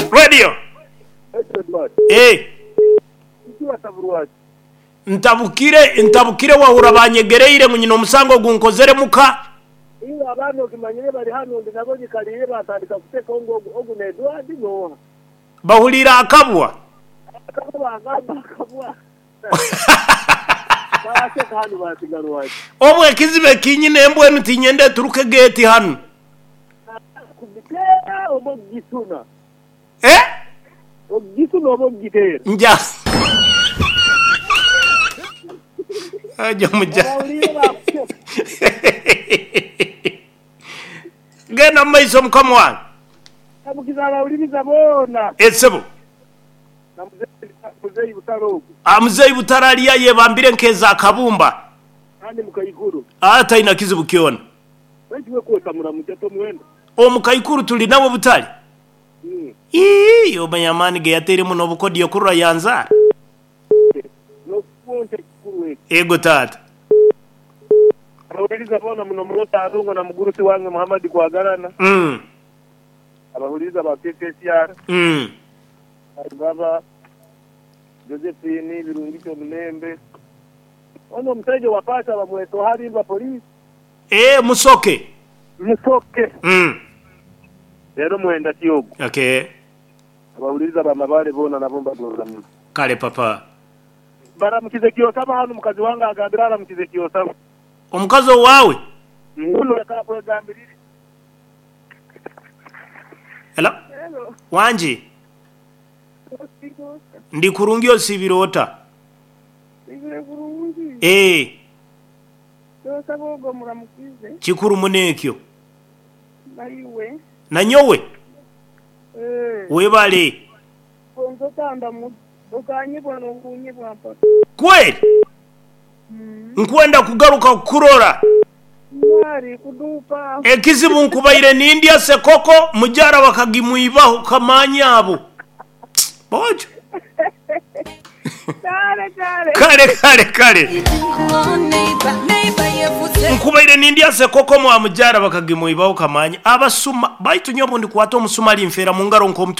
Radio. Ntabukire wahura banyegereire munyino musango gunkozere muka. Iyo abantu kimanyire bari hano ndinabonye kariye batandika kuteka ngo Edward no. Bahulira akabwa. Akabwa. Base hano basigarwa. Obwe kizibe kinyine mbwe mutinyende turuke gate hano. Kubitera obogisuna. Obogisuna obogitera. Nja. Ajo muja. Gena maiso mkamwa. Abukizaba ulibiza bona. Esebo. Muzeyi butarogo. Muzeyi butaraliya yebambire nkeza akabumba. Kandi mukayikuru. Ata inakizibu kiona. Wewe kwota muramujato mwenda. Mukayikuru tuli nawe butali. Yo banyamani ge yatere muno bukodi yokurura yanza. No kuonte kuwe. Ego tata. Abahuriza bona muno mulota arungo na mugurusi wange Muhammad kwagarana. Abahuriza ba PPCR. Baba Josephine birungito Mlembe. Ono mteje wapasha bamweto hari ba polisi. Musoke. Rero mwenda tiyogo. Okay. Abahuriza bamabare bona nabomba doza. Kale papa. Baramukize kiyosaba hano mukazi wanga agambirana mukize kiyosaba. Omukazo wawe? Ngulo yakala kwa gambiriri. Hello? Wanji. Ndi kurungio sibirota. Sabogo muramukize. Chikuru munekyo. Naiwe. Nanyowe? Webale. Onzotanda mu okanyibwa n'okunyibwa mpaka. Kweli? Nkwenda kugaruka kurora. Mari kudupa. Ekizibu nkubaire ni India sekoko mujara wakagimuibaho kamanyabo. Bojo. Kare. Nkubaire ni India sekoko mu amujara wakagimuibaho kamanya. Abasuma baitu nyobo ndi kwato musumali mfera mungaro nko